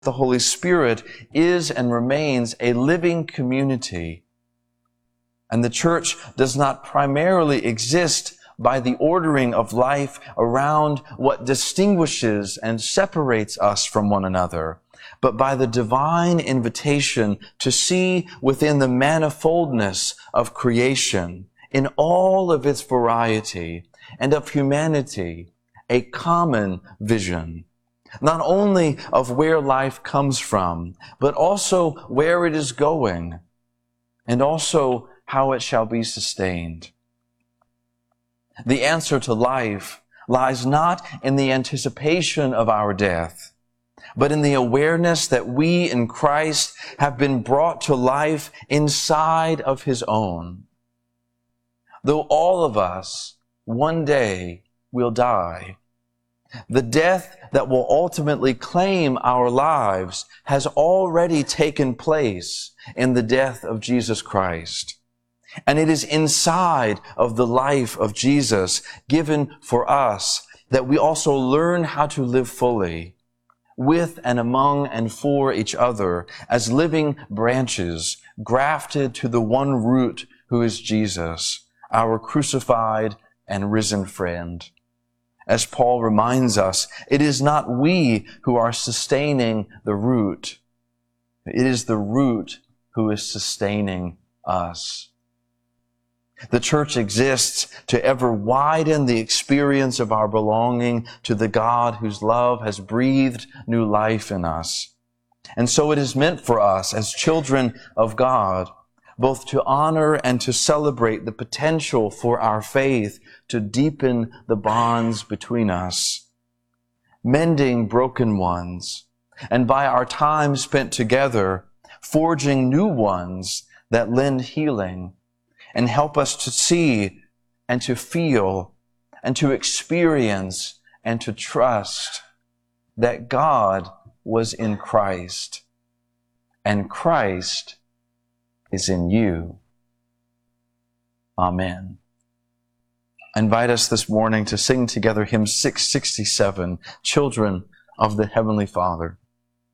the Holy Spirit is and remains a living community. And the church does not primarily exist by the ordering of life around what distinguishes and separates us from one another, but by the divine invitation to see within the manifoldness of creation, in all of its variety, and of humanity, a common vision, not only of where life comes from, but also where it is going, and also how it shall be sustained. The answer to life lies not in the anticipation of our death, but in the awareness that we in Christ have been brought to life inside of His own. Though all of us one day will die, the death that will ultimately claim our lives has already taken place in the death of Jesus Christ. And it is inside of the life of Jesus given for us that we also learn how to live fully with and among and for each other as living branches grafted to the one root who is Jesus, our crucified and risen friend. As Paul reminds us, it is not we who are sustaining the root. It is the root who is sustaining us. The church exists to ever widen the experience of our belonging to the God whose love has breathed new life in us. And so it is meant for us as children of God, both to honor and to celebrate the potential for our faith to deepen the bonds between us, mending broken ones, and by our time spent together, forging new ones that lend healing and help us to see and to feel and to experience and to trust that God was in Christ and Christ is in you. Amen. I invite us this morning to sing together hymn 667, Children of the Heavenly Father.